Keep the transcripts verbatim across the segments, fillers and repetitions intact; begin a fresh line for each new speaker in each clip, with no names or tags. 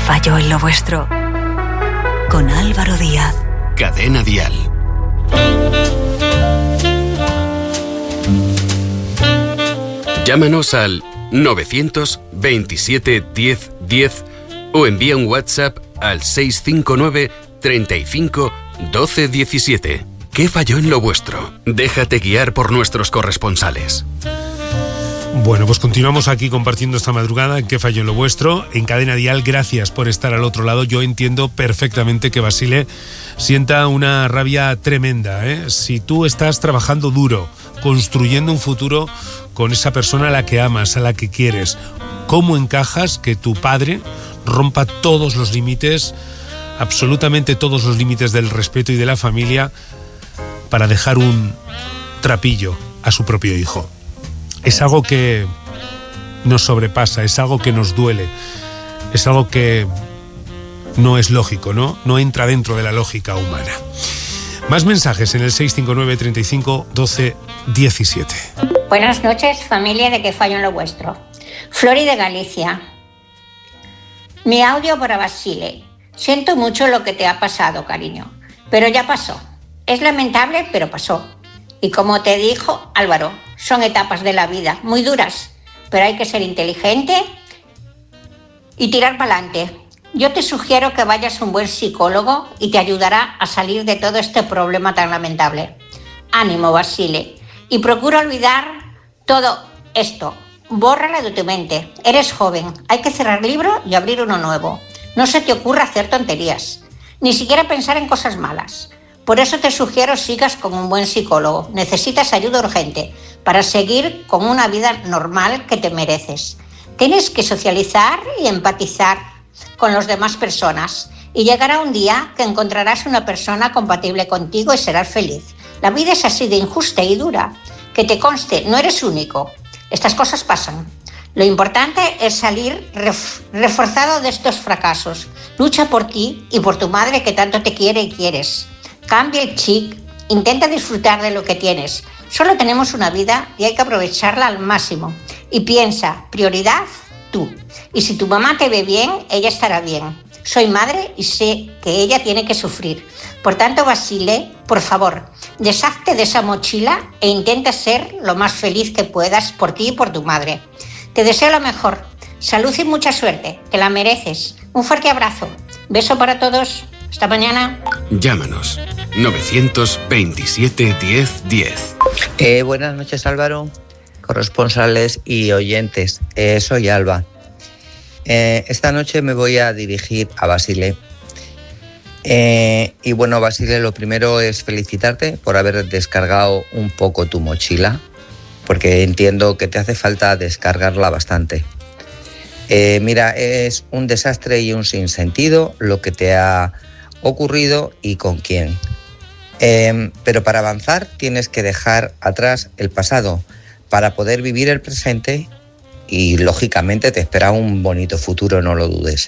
falló en lo vuestro? Con Álvaro Díaz.
Cadena Dial. Llámanos al novecientos veintisiete diez diez o envía un WhatsApp al seis cinco nueve treinta y cinco doce diecisiete. ¿Qué falló en lo vuestro? Déjate guiar por nuestros corresponsales.
Bueno, pues continuamos aquí compartiendo esta madrugada en ¿Qué falló en lo vuestro? En Cadena Dial, gracias por estar al otro lado. Yo entiendo perfectamente que Basile sienta una rabia tremenda, ¿eh? Si tú estás trabajando duro, construyendo un futuro con esa persona a la que amas, a la que quieres, ¿cómo encajas que tu padre rompa todos los límites, absolutamente todos los límites del respeto y de la familia, para dejar un trapillo a su propio hijo? Es algo que nos sobrepasa, es algo que nos duele, es algo que no es lógico, ¿no? No entra dentro de la lógica humana. Más mensajes en el seis cinco nueve treinta y cinco doce diecisiete.
Buenas noches, familia de ¿Qué falló en lo vuestro? Flori de Galicia. Mi audio para Basile. Siento mucho lo que te ha pasado, cariño, pero ya pasó. Es lamentable, pero pasó. Y como te dijo Álvaro, son etapas de la vida muy duras, pero hay que ser inteligente y tirar para adelante. Yo te sugiero que vayas a un buen psicólogo y te ayudará a salir de todo este problema tan lamentable. Ánimo, Basile, y procura olvidar todo esto. Bórrala de tu mente. Eres joven, hay que cerrar libro y abrir uno nuevo. No se te ocurra hacer tonterías, ni siquiera pensar en cosas malas. Por eso te sugiero sigas con un buen psicólogo. Necesitas ayuda urgente para seguir con una vida normal que te mereces. Tienes que socializar y empatizar con las demás personas y llegará un día que encontrarás una persona compatible contigo y serás feliz. La vida es así de injusta y dura. Que te conste, no eres único. Estas cosas pasan. Lo importante es salir ref- reforzado de estos fracasos. Lucha por ti y por tu madre que tanto te quiere y quieres. Cambia el chip, intenta disfrutar de lo que tienes. Solo tenemos una vida y hay que aprovecharla al máximo. Y piensa, prioridad, tú. Y si tu mamá te ve bien, ella estará bien. Soy madre y sé que ella tiene que sufrir. Por tanto, Basile, por favor, deshazte de esa mochila e intenta ser lo más feliz que puedas por ti y por tu madre. Te deseo lo mejor. Salud y mucha suerte, que la mereces. Un fuerte abrazo. Beso para todos. Hasta mañana.
Llámanos novecientos veintisiete diez diez.
Eh, buenas noches, Álvaro, corresponsales y oyentes. Eh, soy Alba. Eh, esta noche me voy a dirigir a Basile. Eh, y bueno, Basile, lo primero es felicitarte por haber descargado un poco tu mochila, porque entiendo que te hace falta descargarla bastante. Eh, mira, es un desastre y un sinsentido lo que te ha ocurrido y con quién. Eh, pero para avanzar tienes que dejar atrás el pasado para poder vivir el presente y lógicamente te espera un bonito futuro, no lo dudes.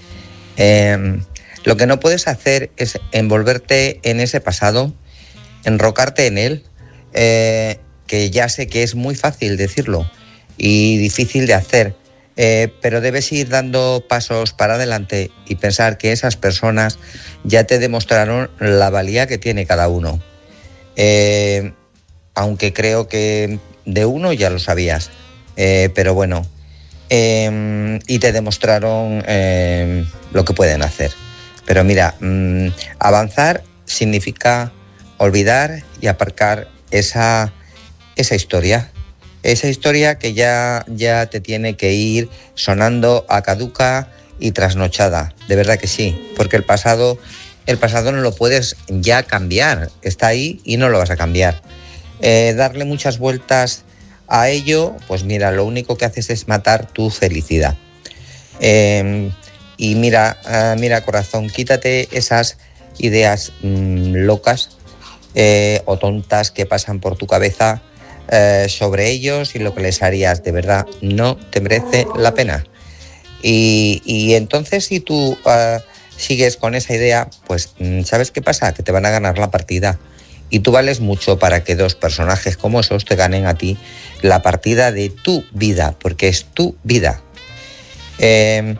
Eh, lo que no puedes hacer es envolverte en ese pasado, enrocarte en él, eh, que ya sé que es muy fácil decirlo y difícil de hacer. Eh, pero debes ir dando pasos para adelante y pensar que esas personas ya te demostraron la valía que tiene cada uno. Eh, aunque creo que de uno ya lo sabías, eh, pero bueno, eh, y te demostraron eh, lo que pueden hacer. Pero mira, mmm, avanzar significa olvidar y aparcar esa, esa historia. Esa historia que ya, ya te tiene que ir sonando a caduca y trasnochada. De verdad que sí, porque el pasado, el pasado no lo puedes ya cambiar. Está ahí y no lo vas a cambiar. Eh, darle muchas vueltas a ello, pues mira, lo único que haces es matar tu felicidad. Eh, y mira, uh, mira corazón, quítate esas ideas mmm, locas eh, o tontas que pasan por tu cabeza Eh, sobre ellos y lo que les harías. De verdad, no te merece la pena. Y, y entonces si tú uh, sigues con esa idea, pues ¿sabes qué pasa? Que te van a ganar la partida. Y tú vales mucho para que dos personajes como esos te ganen a ti la partida de tu vida, porque es tu vida. Eh,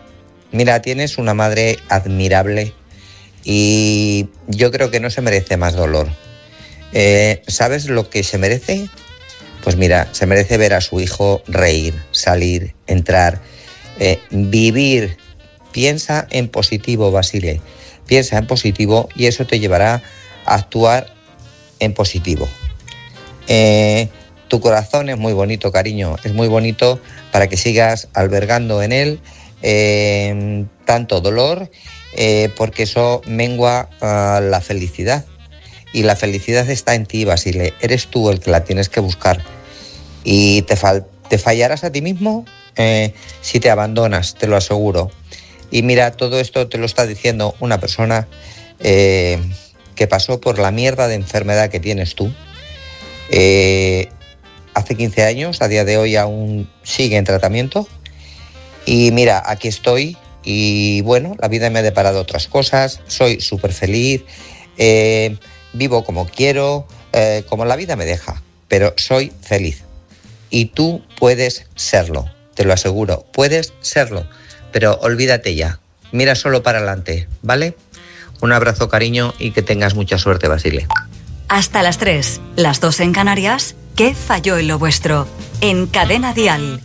Mira, tienes una madre admirable y yo creo que no se merece más dolor. Eh, ¿Sabes lo que se merece? Pues mira, se merece ver a su hijo reír, salir, entrar, eh, vivir. Piensa en positivo, Basile. Piensa en positivo y eso te llevará a actuar en positivo. Eh, tu corazón es muy bonito, cariño. Es muy bonito para que sigas albergando en él eh, tanto dolor, eh, porque eso mengua uh, la felicidad. Y la felicidad está en ti, Basile. Eres tú el que la tienes que buscar. Y te, fal- te fallarás a ti mismo eh, si te abandonas, te lo aseguro. Y mira, todo esto te lo está diciendo una persona eh, que pasó por la mierda de enfermedad que tienes tú. Eh, hace quince años, a día de hoy aún sigue en tratamiento. Y mira, aquí estoy y bueno, la vida me ha deparado otras cosas. Soy súper feliz, eh, vivo como quiero, eh, como la vida me deja, pero soy feliz. Y tú puedes serlo, te lo aseguro, puedes serlo. Pero olvídate ya, mira solo para adelante, ¿vale? Un abrazo, cariño, y que tengas mucha suerte, Basile.
Hasta las tres, las dos en Canarias. ¿Qué falló en lo vuestro? En Cadena Dial.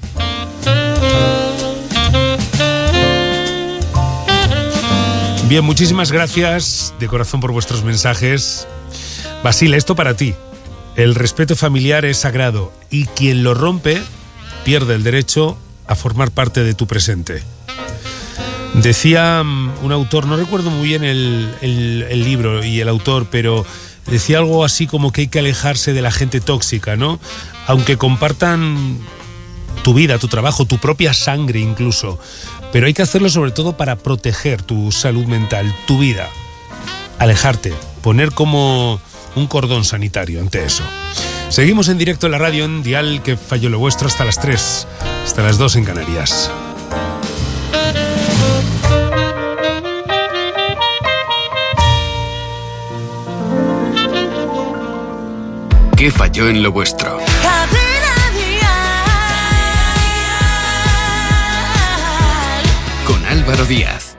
Bien, muchísimas gracias de corazón por vuestros mensajes. Basile, esto para ti. El respeto familiar es sagrado y quien lo rompe pierde el derecho a formar parte de tu presente. Decía un autor, no recuerdo muy bien el, el, el libro y el autor, pero decía algo así como que hay que alejarse de la gente tóxica, ¿no? Aunque compartan tu vida, tu trabajo, tu propia sangre incluso, pero hay que hacerlo sobre todo para proteger tu salud mental, tu vida. Alejarte, poner como un cordón sanitario ante eso. Seguimos en directo en la radio en Dial, que falló lo vuestro, hasta las tres, hasta las dos en Canarias.
¿Qué falló en lo vuestro? Con Álvaro Díaz.